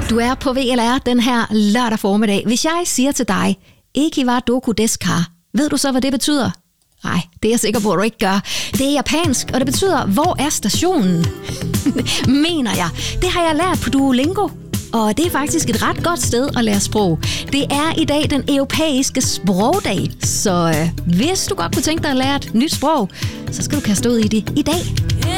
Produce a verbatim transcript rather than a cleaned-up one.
Du er på V L R den her lørdag formiddag. Hvis jeg siger til dig, Eki wa doku desu ka, ved du så, hvad det betyder? Nej, det er jeg sikker på, at du ikke gør. Det er japansk, og det betyder, hvor er stationen? Mener jeg. Det har jeg lært på Duolingo. Og det er faktisk et ret godt sted at lære sprog. Det er i dag den europæiske sprogdag. Så øh, hvis du godt kunne tænke dig at lære et nyt sprog, så skal du kaste ud i det i dag.